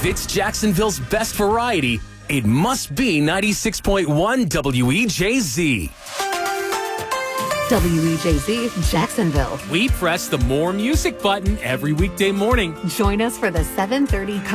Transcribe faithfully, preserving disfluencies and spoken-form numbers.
If it's Jacksonville's best variety, it must be ninety-six point one W E J Z. W E J Z, Jacksonville. We press the More Music button every weekday morning. Join us for the seven thirty